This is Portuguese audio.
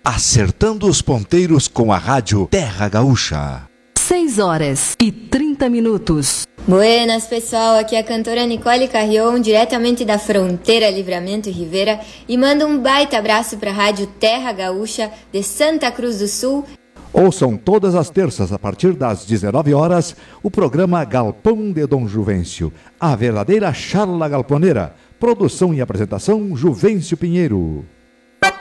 Acertando os ponteiros com a rádio Terra Gaúcha. 6h30. Buenas, pessoal, aqui é a cantora Nicole Carrion, diretamente da fronteira Livramento e Rivera, e manda um baita abraço para a rádio Terra Gaúcha de Santa Cruz do Sul. Ouçam todas as terças, a partir das 19 horas, o programa Galpão de Dom Juvencio, a verdadeira charla galponeira. Produção e apresentação, Juvencio Pinheiro.